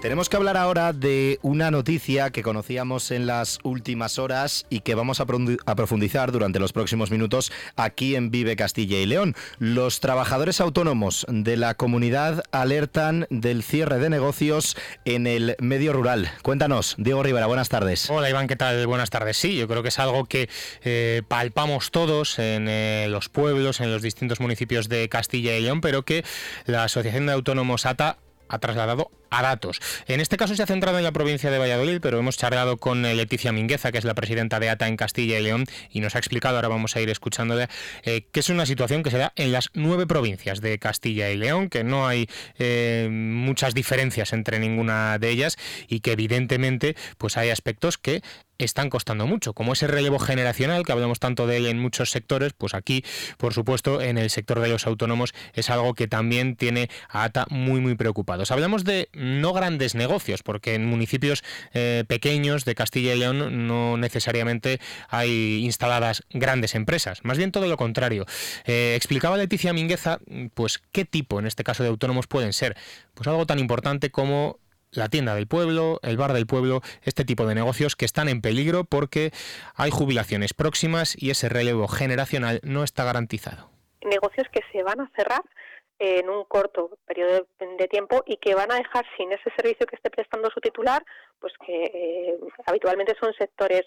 Tenemos que hablar ahora de una noticia que conocíamos en las últimas horas y que vamos a profundizar durante los próximos minutos aquí en Vive Castilla y León. Los trabajadores autónomos de la comunidad alertan del cierre de negocios en el medio rural. Cuéntanos, Diego Rivera, buenas tardes. Hola Iván, ¿qué tal? Buenas tardes. Sí, yo creo que es algo que palpamos todos en los pueblos, en los distintos municipios de Castilla y León, pero que la Asociación de Autónomos ATA ha trasladado a datos. En este caso se ha centrado en la provincia de Valladolid, pero hemos charlado con Leticia Mingueza, que es la presidenta de ATA en Castilla y León, y nos ha explicado, ahora vamos a ir escuchándola, que es una situación que se da en las 9 provincias de Castilla y León, que no hay muchas diferencias entre ninguna de ellas y que evidentemente pues hay aspectos que están costando mucho, como ese relevo generacional, que hablamos tanto de él en muchos sectores, pues aquí, por supuesto, en el sector de los autónomos es algo que también tiene a ATA muy preocupados. Hablamos de no grandes negocios, porque en municipios pequeños de Castilla y León no necesariamente hay instaladas grandes empresas, más bien todo lo contrario. Explicaba Leticia Mingueza, pues qué tipo, en este caso de autónomos, pueden ser, pues algo tan importante como la tienda del pueblo, el bar del pueblo, este tipo de negocios que están en peligro porque hay jubilaciones próximas y ese relevo generacional no está garantizado. Negocios que se van a cerrar en un corto periodo de tiempo y que van a dejar sin ese servicio que esté prestando su titular, pues que habitualmente son sectores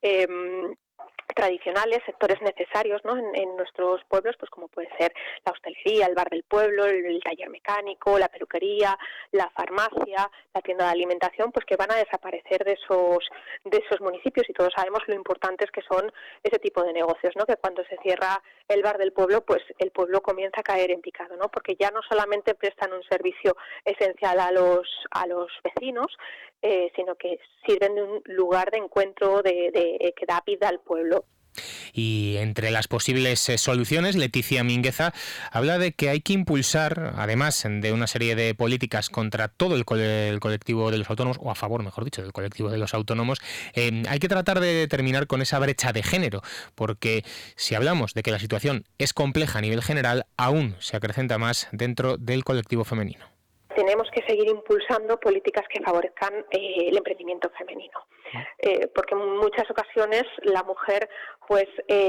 tradicionales, sectores necesarios, ¿no? En nuestros pueblos, pues como puede ser la hostelería, el bar del pueblo, el taller mecánico, la peluquería, la farmacia, la tienda de alimentación, pues que van a desaparecer de esos municipios, y todos sabemos lo importantes que son ese tipo de negocios, ¿no? Que cuando se cierra el bar del pueblo, pues el pueblo comienza a caer en picado, ¿no? Porque ya no solamente prestan un servicio esencial a los vecinos, sino que sirven de un lugar de encuentro que da vida al pueblo. Y entre las posibles soluciones, Leticia Mingueza habla de que hay que impulsar, además de una serie de políticas contra todo el colectivo de los autónomos, o a favor, mejor dicho, del colectivo de los autónomos, hay que tratar de terminar con esa brecha de género, porque si hablamos de que la situación es compleja a nivel general, aún se acrecenta más dentro del colectivo femenino. Tenemos que seguir impulsando políticas que favorezcan el emprendimiento femenino, porque en muchas ocasiones la mujer pues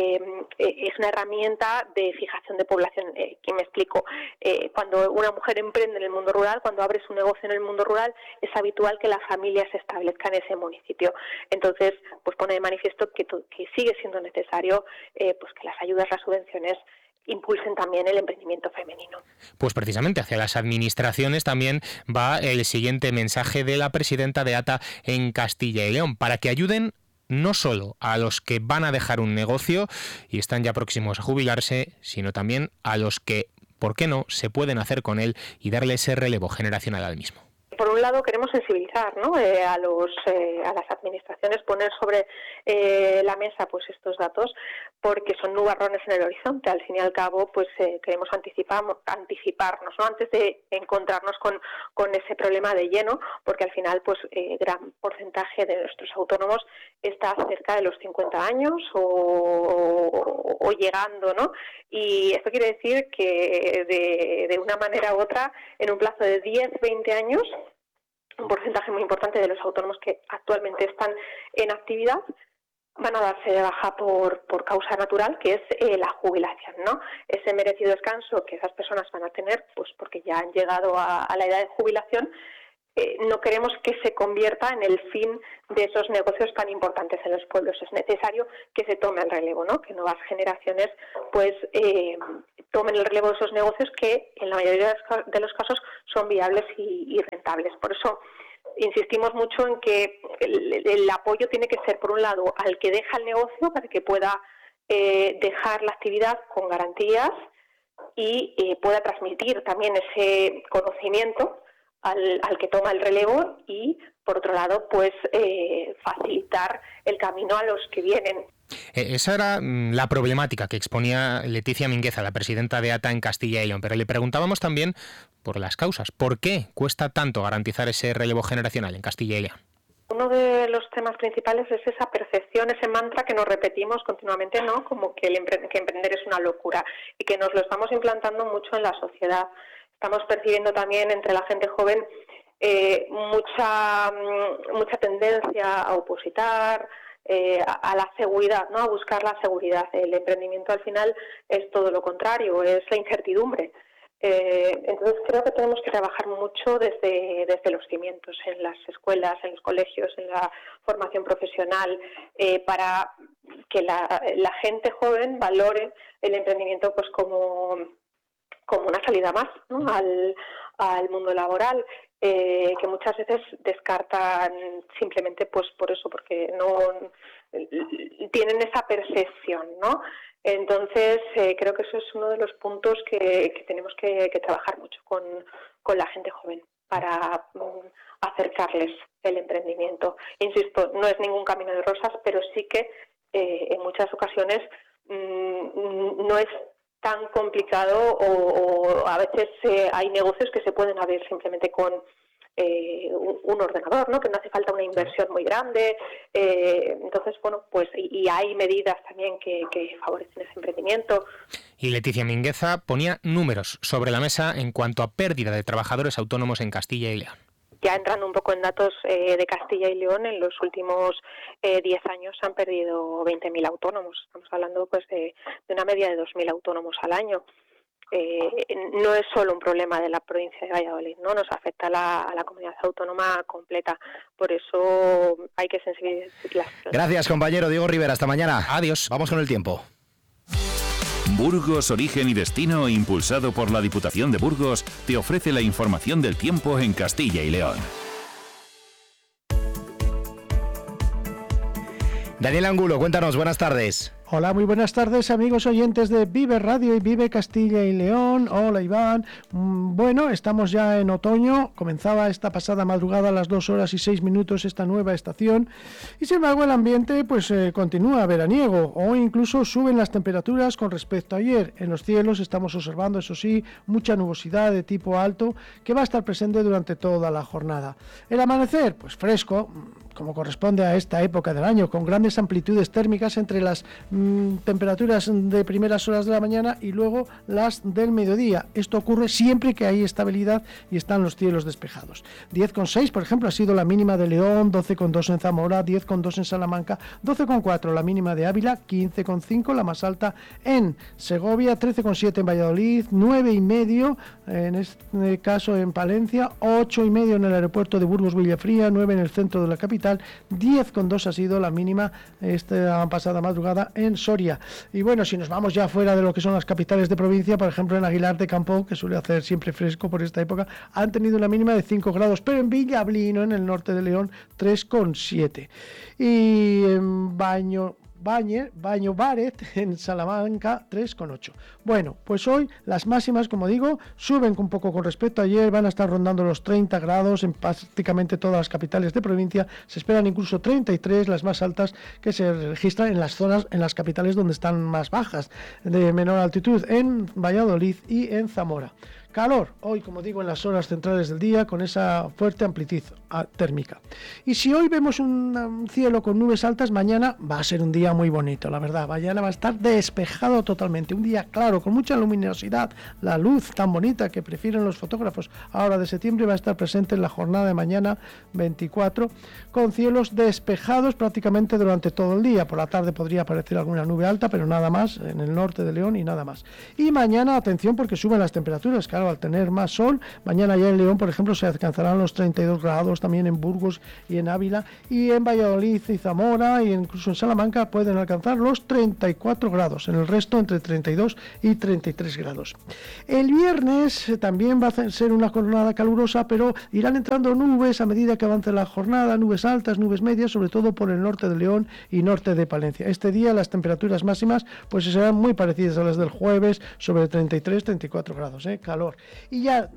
es una herramienta de fijación de población. Que me explico, cuando una mujer emprende en el mundo rural, cuando abre su negocio en el mundo rural, es habitual que la familia se establezca en ese municipio. Entonces, pues pone de manifiesto que sigue siendo necesario pues que las ayudas, las subvenciones impulsen también el emprendimiento femenino. Pues precisamente hacia las administraciones también va el siguiente mensaje de la presidenta de ATA en Castilla y León, para que ayuden no solo a los que van a dejar un negocio y están ya próximos a jubilarse, sino también a los que, ¿por qué no?, se pueden hacer con él y darle ese relevo generacional al mismo. Por un lado queremos sensibilizar, ¿no?, a las administraciones, poner sobre la mesa pues estos datos, porque son nubarrones en el horizonte. Al fin y al cabo, pues queremos anticiparnos, ¿no?, antes de encontrarnos con ese problema de lleno, porque al final pues gran porcentaje de nuestros autónomos está cerca de los 50 años o llegando, ¿no? Y esto quiere decir que de una manera u otra, en un plazo de 10, 20 años, un porcentaje muy importante de los autónomos que actualmente están en actividad van a darse de baja por causa natural, que es la jubilación, ¿no? Ese merecido descanso que esas personas van a tener, pues porque ya han llegado a la edad de jubilación. No queremos que se convierta en el fin de esos negocios tan importantes en los pueblos. Es necesario que se tome el relevo, ¿no? Que nuevas generaciones pues tomen el relevo de esos negocios que en la mayoría de los casos son viables y rentables. Por eso insistimos mucho en que el apoyo tiene que ser, por un lado, al que deja el negocio para que pueda dejar la actividad con garantías y pueda transmitir también ese conocimiento al que toma el relevo y, por otro lado, pues facilitar el camino a los que vienen. Esa era la problemática que exponía Leticia Mingueza, la presidenta de ATA en Castilla y León, pero le preguntábamos también por las causas. ¿Por qué cuesta tanto garantizar ese relevo generacional en Castilla y León? Uno de los temas principales es esa percepción, ese mantra que nos repetimos continuamente, ¿no?, como que emprender es una locura, y que nos lo estamos implantando mucho en la sociedad. Estamos percibiendo también entre la gente joven mucha tendencia a opositar, a la seguridad, ¿no? A buscar la seguridad. El emprendimiento al final es todo lo contrario, es la incertidumbre. Entonces creo que tenemos que trabajar mucho desde los cimientos, en las escuelas, en los colegios, en la formación profesional, para que la gente joven valore el emprendimiento pues como una salida más, ¿no? al mundo laboral, que muchas veces descartan simplemente pues por eso, porque no tienen esa percepción, ¿no? Entonces, creo que eso es uno de los puntos que tenemos que trabajar mucho con la gente joven para acercarles el emprendimiento. Insisto, no es ningún camino de rosas, pero sí que en muchas ocasiones no es tan complicado o a veces hay negocios que se pueden abrir simplemente con un ordenador, ¿no? Que no hace falta una inversión muy grande. Entonces, bueno, pues y hay medidas también que favorecen ese emprendimiento. Y Leticia Mingueza ponía números sobre la mesa en cuanto a pérdida de trabajadores autónomos en Castilla y León. Ya entrando un poco en datos de Castilla y León, en los últimos 10 años se han perdido 20.000 autónomos. Estamos hablando pues de una media de 2.000 autónomos al año. No es solo un problema de la provincia de Valladolid, ¿no? Nos afecta a la comunidad autónoma completa. Por eso hay que sensibilizar. Gracias, compañero Diego Rivera. Hasta mañana. Adiós. Vamos con el tiempo. Burgos, Origen y Destino, impulsado por la Diputación de Burgos, te ofrece la información del tiempo en Castilla y León. Daniel Angulo, cuéntanos, buenas tardes. Hola, muy buenas tardes, amigos oyentes de Vive Radio y Vive Castilla y León. Hola, Iván. Bueno, estamos ya en otoño. Comenzaba esta pasada madrugada a las 2:06 esta nueva estación. Y sin embargo, el ambiente pues continúa veraniego o incluso suben las temperaturas con respecto a ayer. En los cielos estamos observando, eso sí, mucha nubosidad de tipo alto que va a estar presente durante toda la jornada. El amanecer, pues fresco, como corresponde a esta época del año, con grandes amplitudes térmicas entre las temperaturas de primeras horas de la mañana y luego las del mediodía. Esto ocurre siempre que hay estabilidad y están los cielos despejados. 10,6, por ejemplo, ha sido la mínima de León, 12,2 en Zamora, 10,2 en Salamanca, 12,4 la mínima de Ávila, 15,5 la más alta en Segovia, 13,7 en Valladolid, 9,5 en este caso en Palencia, 8,5 en el aeropuerto de Burgos Villafría, 9 en el centro de la capital, 10,2 ha sido la mínima esta pasada madrugada en Soria. Y bueno, si nos vamos ya fuera de lo que son las capitales de provincia, por ejemplo en Aguilar de Campo, que suele hacer siempre fresco por esta época, han tenido una mínima de 5 grados, pero en Villablino, en el norte de León, 3,7. Y en Baño Baret, en Salamanca, 3,8. Bueno, pues hoy las máximas, como digo, suben un poco con respecto a ayer, van a estar rondando los 30 grados en prácticamente todas las capitales de provincia, se esperan incluso 33, las más altas que se registran en las zonas, en las capitales donde están más bajas, de menor altitud, en Valladolid y en Zamora. Calor, hoy, como digo, en las horas centrales del día, con esa fuerte amplitud térmica. Y si hoy vemos un cielo con nubes altas, mañana va a ser un día muy bonito, la verdad. Mañana va a estar despejado totalmente, un día claro, con mucha luminosidad. La luz tan bonita que prefieren los fotógrafos ahora de septiembre va a estar presente en la jornada de mañana 24, con cielos despejados prácticamente durante todo el día. Por la tarde podría aparecer alguna nube alta, pero nada más, en el norte de León y nada más. Y mañana, atención, porque suben las temperaturas, claro, al tener más sol. Mañana ya en León, por ejemplo, se alcanzarán los 32 grados, también en Burgos y en Ávila, y en Valladolid y Zamora, e incluso en Salamanca pueden alcanzar los 34 grados, en el resto entre 32 y 33 grados. El viernes también va a ser una jornada calurosa, pero irán entrando nubes a medida que avance la jornada, nubes altas, nubes medias, sobre todo por el norte de León y norte de Palencia. Este día las temperaturas máximas pues serán muy parecidas a las del jueves, sobre 33-34 grados, calor. Y ya,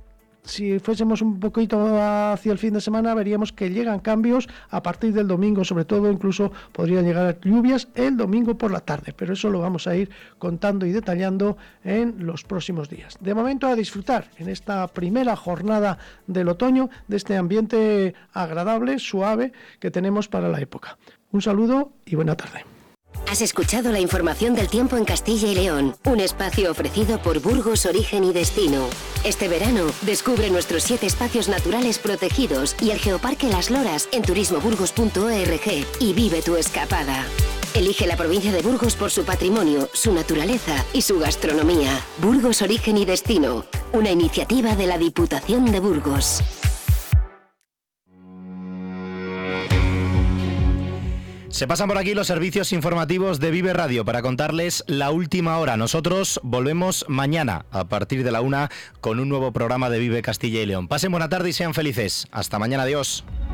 si fuésemos un poquito hacia el fin de semana, veríamos que llegan cambios a partir del domingo, sobre todo incluso podrían llegar lluvias el domingo por la tarde, pero eso lo vamos a ir contando y detallando en los próximos días. De momento, a disfrutar en esta primera jornada del otoño de este ambiente agradable, suave que tenemos para la época. Un saludo y buena tarde. Has escuchado la información del tiempo en Castilla y León, un espacio ofrecido por Burgos Origen y Destino. Este verano, descubre nuestros 7 espacios naturales protegidos y el Geoparque Las Loras en turismoburgos.org y vive tu escapada. Elige la provincia de Burgos por su patrimonio, su naturaleza y su gastronomía. Burgos Origen y Destino, una iniciativa de la Diputación de Burgos. Se pasan por aquí los servicios informativos de Vive Radio para contarles la última hora. Nosotros volvemos mañana a partir de la 1 con un nuevo programa de Vive Castilla y León. Pasen buena tarde y sean felices. Hasta mañana, adiós.